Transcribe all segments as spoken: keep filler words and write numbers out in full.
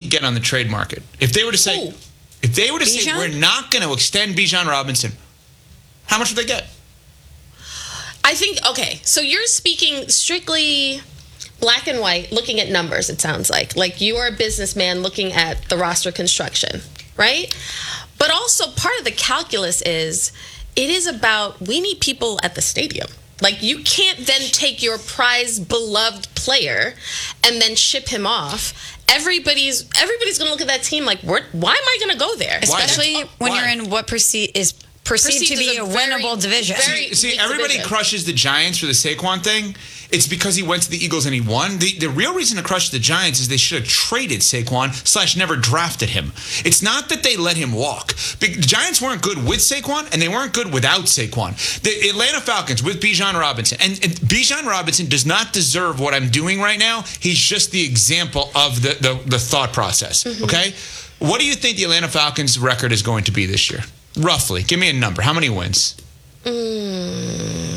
could get on the trade market. If they were to say, Ooh. if they were to Bijan? say we're not going to extend Bijan Robinson, how much would they get? I think, okay, so you're speaking strictly black and white, looking at numbers, it sounds like. Like you are a businessman looking at the roster construction, right? But also part of the calculus is it is about we need people at the stadium. Like you can't then take your prized, beloved player and then ship him off. Everybody's everybody's going to look at that team like, why am I going to go there? Especially Why? when Why? you're in what perceive is perceived, perceived to be a, a winnable very, division. Very see, see everybody division. crushes the Giants for the Saquon thing. It's because he went to the Eagles and he won. The, the real reason to crush the Giants is they should have traded Saquon slash never drafted him. It's not that they let him walk. The Giants weren't good with Saquon and they weren't good without Saquon. The Atlanta Falcons with Bijan Robinson. And, and Bijan Robinson does not deserve what I'm doing right now. He's just the example of the, the, the thought process. Mm-hmm. Okay? What do you think the Atlanta Falcons record is going to be this year? Roughly. Give me a number. How many wins? Mm.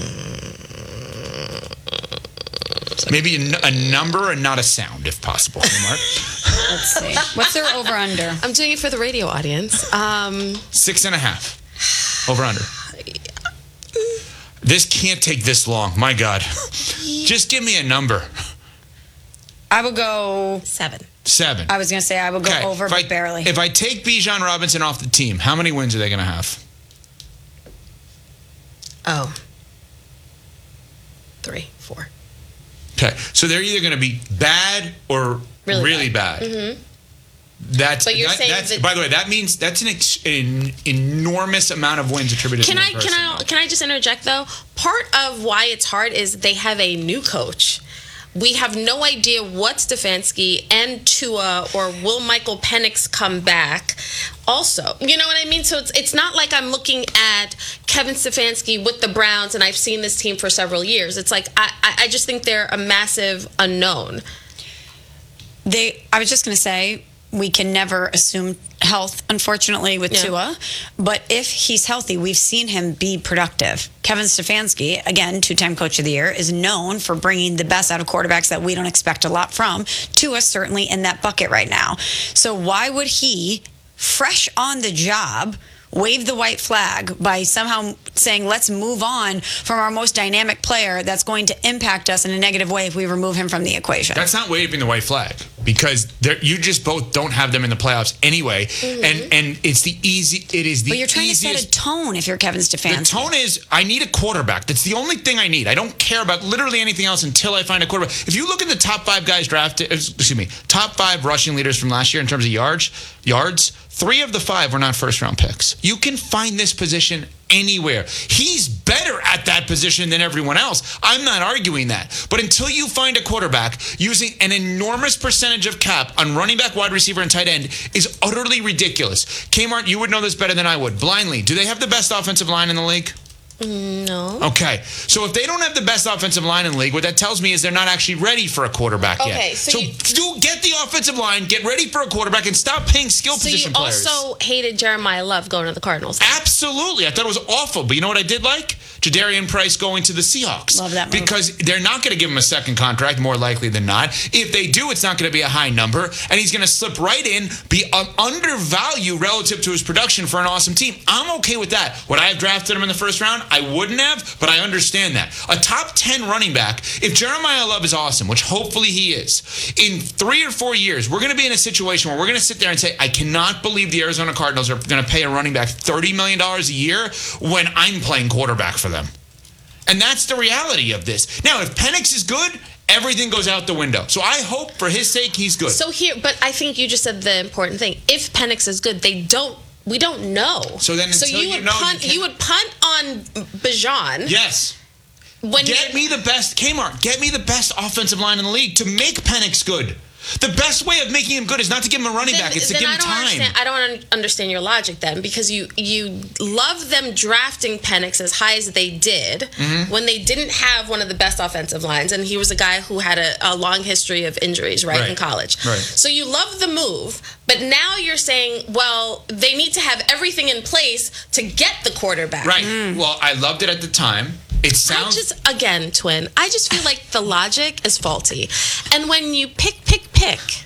Maybe a, a number and not a sound, if possible. Mark? Let's see. What's their over-under? I'm doing it for the radio audience. Um, Six and a half. Over-under. This can't take this long. My God. Just give me a number. I would go... Seven. Seven. I was going to say I would go okay. over, if but I, barely. If I take Bijan Robinson off the team, how many wins are they going to have? Oh. Three, four. Okay, so they're either going to be bad or really, really bad. bad. Mm-hmm. That's, but you're that, saying that's that, by the way, that means that's an, ex, an enormous amount of wins attributed can to I, one person. Can I, can I just interject, though? Part of why it's hard is they have a new coach. We have no idea what Stefanski and Tua or will Michael Penix come back also. You know what I mean? So it's it's not like I'm looking at Kevin Stefanski with the Browns and I've seen this team for several years. It's like I, I just think they're a massive unknown. They. I was just going to say, we can never assume health, unfortunately, with yeah. Tua. But if he's healthy, we've seen him be productive. Kevin Stefanski, again, two-time Coach of the Year, is known for bringing the best out of quarterbacks that we don't expect a lot from. Tua certainly in that bucket right now. So why would he, fresh on the job, wave the white flag by somehow saying, let's move on from our most dynamic player that's going to impact us in a negative way if we remove him from the equation? That's not waving the white flag, because you just both don't have them in the playoffs anyway. Mm-hmm. And and it's the easy, it is the But you're trying easiest, to set a tone if you're Kevin Stefanski. The tone is, I need a quarterback. That's the only thing I need. I don't care about literally anything else until I find a quarterback. If you look at the top five guys drafted, excuse me, top five rushing leaders from last year in terms of yards, yards, three of the five were not first-round picks. You can find this position anywhere. He's better at that position than everyone else. I'm not arguing that. But until you find a quarterback using an enormous percentage of cap on running back, wide receiver, and tight end is utterly ridiculous. Kmart, you would know this better than I would. Blindly, do they have the best offensive line in the league? No. Okay. So if they don't have the best offensive line in the league, what that tells me is they're not actually ready for a quarterback okay, yet. Okay, so, so you, do get the offensive line, get ready for a quarterback, and stop paying skill so position you players. So you also hated Jeremiah Love going to the Cardinals? Absolutely. I thought it was awful. But you know what I did like? Jadarian Price going to the Seahawks. Love that move. Because they're not going to give him a second contract, more likely than not. If they do, it's not going to be a high number. And he's going to slip right in, be um, undervalued relative to his production for an awesome team. I'm okay with that. Would I have drafted him in the first round? I wouldn't have, but I understand that. A top ten running back, if Jeremiah Love is awesome, which hopefully he is, in three or four years, we're going to be in a situation where we're going to sit there and say, I cannot believe the Arizona Cardinals are going to pay a running back thirty million dollars a year when I'm playing quarterback for them. And that's the reality of this. Now, if Penix is good, everything goes out the window. So I hope for his sake he's good. So here, but I think you just said the important thing. If Penix is good, they don't. We don't know. So then, so until you you would know, punt. you, you would punt on Bijan. Yes. When get me the best, Kmart. Get me the best offensive line in the league to make Penix good. The best way of making him good is not to give him a running then, back. It's to then give I him don't time. Understand, I don't understand your logic then, because you you love them drafting Penix as high as they did mm-hmm. when they didn't have one of the best offensive lines, and he was a guy who had a, a long history of injuries, right, right. in college. Right. So you love the move, but now you're saying, well, they need to have everything in place to get the quarterback. Right. Mm. Well, I loved it at the time. It sounds... I just, again, Twin, I just feel like the logic is faulty. And when you pick, pick, pick...